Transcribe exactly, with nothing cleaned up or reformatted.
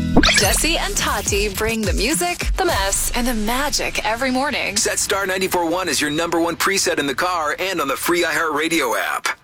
Jesse and Tati bring the music, the mess, and the magic every morning. Set Star ninety-four point one as your number one preset in the car and on the free iHeartRadio app.